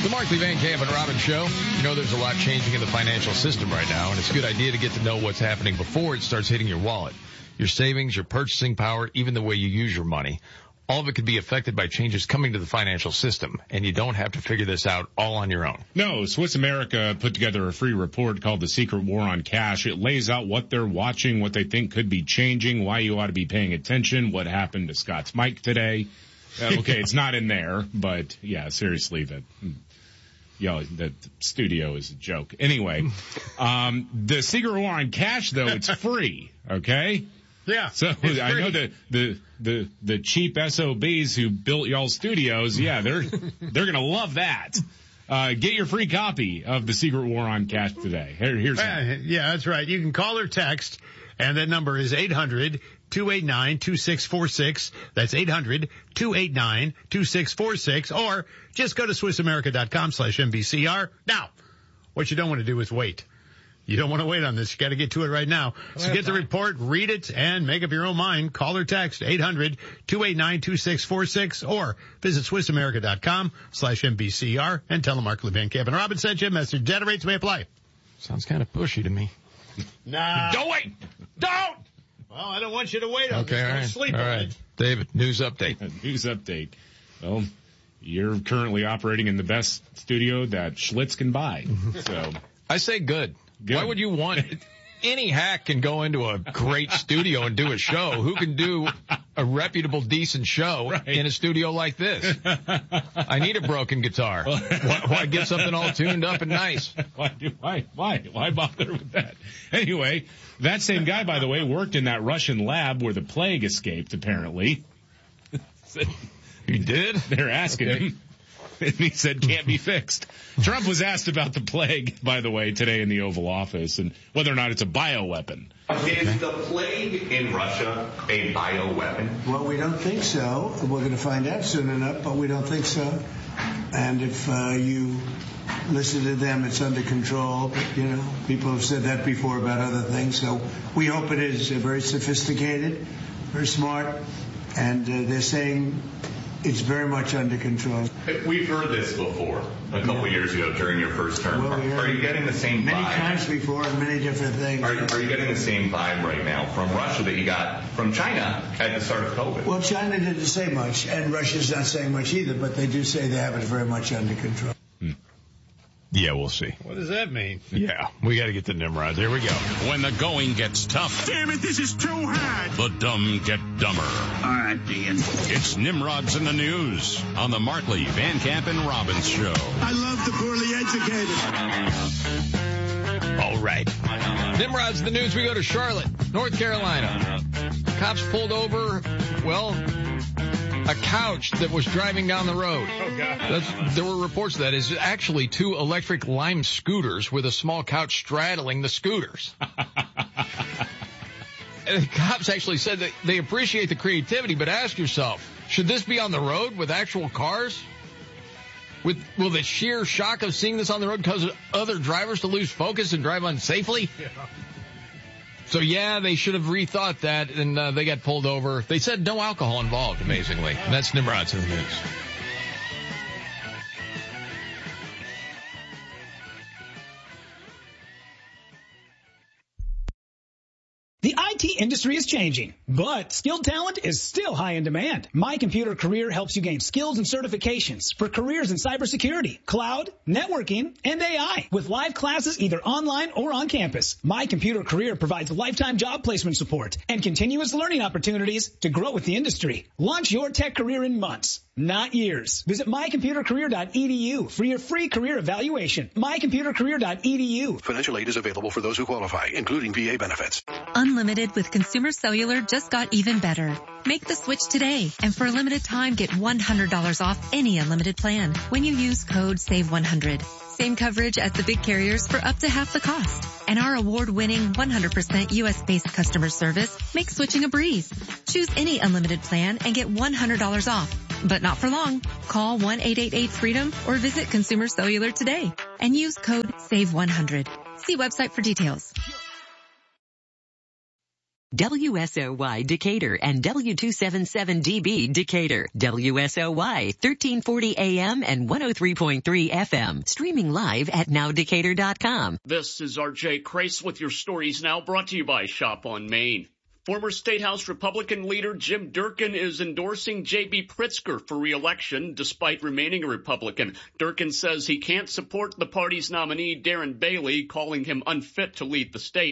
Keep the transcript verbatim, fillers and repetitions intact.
The Markley, Van Camp, and Robbins Show. You know there's a lot changing in the financial system right now, and it's a good idea to get to know what's happening before it starts hitting your wallet. Your savings, your purchasing power, even the way you use your money. All of it could be affected by changes coming to the financial system, and you don't have to figure this out all on your own. No, Swiss America put together a free report called The Secret War on Cash. It lays out what they're watching, what they think could be changing, why you ought to be paying attention, what happened to Scott's mic today. Uh, okay, it's not in there, but yeah, seriously, that... Yeah, the studio is a joke. Anyway, um, the Secret War on Cash, though, it's free, okay? Yeah. So I know the, the, the, the cheap S O Bs who built y'all's studios, yeah, they're, they're gonna love that. Uh, get your free copy of the Secret War on Cash today. Here, here's uh, Yeah, that's right. You can call or text, and that number is eight hundred, two eight nine, two six four six. That's eight hundred, two eight nine, two six four six. Or just go to SwissAmerica.com slash MBCR. Now, what you don't want to do is wait. You don't want to wait on this. You got to get to it right now. So get the report, read it, and make up your own mind. Call or text eight hundred, two eight nine, two six four six or visit SwissAmerica.com slash MBCR and tell them Mark Van Camp and Robin sent you a message. Data rates may apply. Sounds kind of pushy to me. Nah. Don't wait! Don't! Well, I don't want you to wait on okay, this. all Don't right. sleep all on right. it. David, news update. News update. Well, you're currently operating in the best studio that Schlitz can buy. So I say good. Good. Why would you want it? Any hack can go into a great studio and do a show. Who can do a reputable, decent show right. in a studio like this? I need a broken guitar. Why, why get something all tuned up and nice? Why, do, why, why, why bother with that? Anyway, that same guy, by the way, worked in that Russian lab where the plague escaped, apparently. He did? They're asking okay. him. And he said can't be fixed. Trump was asked about the plague, by the way, today in the Oval Office and whether or not it's a bioweapon. Is the plague in Russia a bioweapon? Well, we don't think so. We're going to find out soon enough, but we don't think so. And if uh, you listen to them, it's under control. You know, people have said that before about other things. So we hope it is uh, very sophisticated, very smart, and uh, they're saying it's very much under control. We've heard this before a couple yeah. years ago during your first term. Well, we are you getting the same many vibe? Many times before and many different things. Are, are you getting the same vibe right now from Russia that you got from China at the start of COVID? Well, China didn't say much, and Russia's not saying much either, but they do say they have it very much under control. Hmm. Yeah, we'll see. What does that mean? Yeah, we got to get the Nimrods. Here we go. When the going gets tough. Damn it, this is too hard. The dumb get dumber. All right, Dean. It's Nimrods in the News on the Markley, Van Camp, and Robbins Show. I love the poorly educated. All right. Nimrods in the News. We go to Charlotte, North Carolina. Cops pulled over, well, a couch that was driving down the road. Oh, God. That's, there were reports that is actually two electric Lime scooters with a small couch straddling the scooters. And the cops actually said that they appreciate the creativity, but ask yourself, should this be on the road with actual cars? With, will the sheer shock of seeing this on the road cause other drivers to lose focus and drive unsafely? Yeah. So, yeah, they should have rethought that, and uh, they got pulled over. They said no alcohol involved, amazingly. And that's Nimrod's in the News. The I T industry is changing, but skilled talent is still high in demand. My Computer Career helps you gain skills and certifications for careers in cybersecurity, cloud, networking, and A I. With live classes either online or on campus, My Computer Career provides lifetime job placement support and continuous learning opportunities to grow with the industry. Launch your tech career in months, not years. Visit my computer career dot e d u for your free career evaluation. my computer career dot e d u. Financial aid is available for those who qualify, including V A benefits. Unlimited with Consumer Cellular just got even better. Make the switch today, and for a limited time, get one hundred dollars off any unlimited plan when you use code save one hundred. Same coverage as the big carriers for up to half the cost. And our award-winning one hundred percent U S-based customer service makes switching a breeze. Choose any unlimited plan and get one hundred dollars off. But not for long. Call one eight eight eight freedom or visit Consumer Cellular today and use code save one hundred. See website for details. W S O Y Decatur and W two seventy-seven D B Decatur. W S O Y thirteen forty A M and one oh three point three F M. Streaming live at now decatur dot com. This is R J Crace with your stories now, brought to you by Shop on Main. Former State House Republican leader Jim Durkin is endorsing J B Pritzker for re-election despite remaining a Republican. Durkin says he can't support the party's nominee, Darren Bailey, calling him unfit to lead the state.